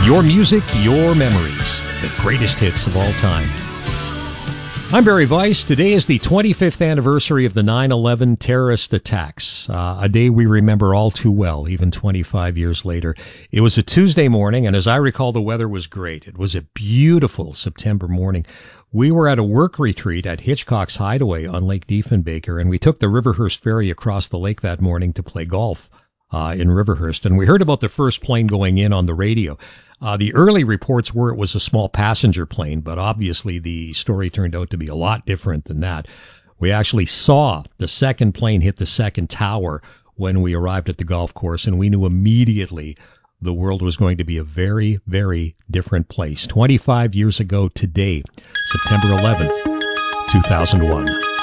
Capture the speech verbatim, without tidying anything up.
Your music, your memories. The greatest hits of all time. I'm Barry Weiss. Today is the twenty-fifth anniversary of the nine eleven terrorist attacks, uh, a day we remember all too well, even twenty-five years later. It was a Tuesday morning, and as I recall, the weather was great. It was a beautiful September morning. We were at a work retreat at Hitchcock's Hideaway on Lake Diefenbaker, and we took the Riverhurst ferry across the lake that morning to play golf uh, in Riverhurst. And we heard about the first plane going in on the radio. Uh, the early reports were it was a small passenger plane, but obviously the story turned out to be a lot different than that. We actually saw the second plane hit the second tower when we arrived at the golf course, and we knew immediately the world was going to be a very, very different place. twenty-five years ago today, September eleventh, two thousand one.